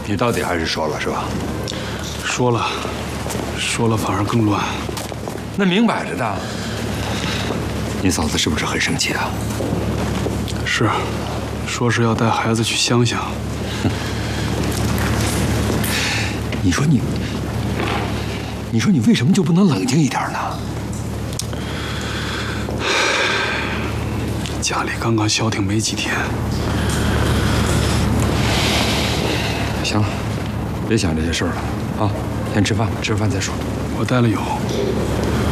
你到底还是说了是吧？ 说了反而更乱。 那明摆着的，你嫂子是不是很生气啊？ 是，说是要带孩子去乡下。 你说你为什么就不能冷静一点呢？ 家里刚刚消停没几天。 行了，别想这些事儿了啊，先吃饭，吃饭再说。 我带了油。